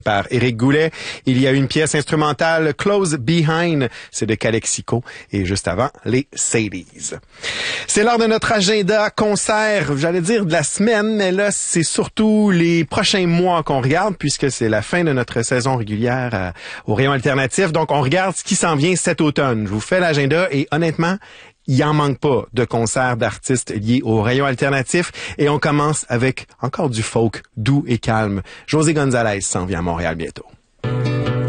par Éric Goulet. Il y a une pièce instrumentale, Close Behind, c'est de Calexico, et juste avant, les Sadies. C'est l'heure de notre agenda concert, j'allais dire de la semaine, mais là, c'est surtout les prochains mois qu'on regarde, puisque c'est la fin de notre saison régulière au Rayon Alternatif. Donc, on regarde ce qui s'en vient cet automne. Je vous fais l'agenda et honnêtement, il en manque pas de concerts d'artistes liés au Rayon Alternatif. Et on commence avec encore du folk doux et calme. José González s'en vient à Montréal bientôt.